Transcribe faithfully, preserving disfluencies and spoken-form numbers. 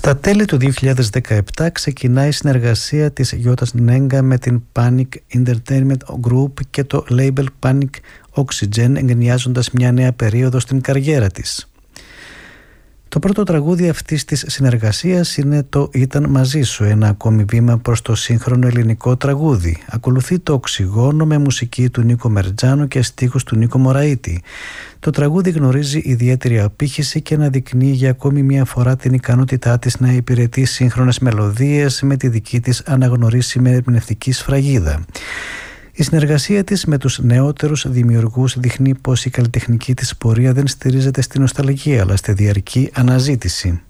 Στα τέλη του δύο χιλιάδες δεκαεπτά ξεκινάει η συνεργασία της Γιώτας Νέγκα με την Panic Entertainment Group και το label Panic Oxygen, εγκαινιάζοντας μια νέα περίοδο στην καριέρα της. Το πρώτο τραγούδι αυτής της συνεργασίας είναι το «Ήταν μαζί σου», ένα ακόμη βήμα προς το σύγχρονο ελληνικό τραγούδι. Ακολουθεί το «Οξυγόνο» με μουσική του Νίκο Μερτζάνο και στίχους του Νίκο Μωραΐτη. Το τραγούδι γνωρίζει ιδιαίτερη απήχηση και αναδεικνύει για ακόμη μια φορά την ικανότητά της να υπηρετεί σύγχρονες μελωδίες με τη δική της αναγνωρίσιμη ερμηνευτική σφραγίδα. Η συνεργασία της με τους νεότερους δημιουργούς δείχνει πως η καλλιτεχνική της πορεία δεν στηρίζεται στη νοσταλγία αλλά στη διαρκή αναζήτηση.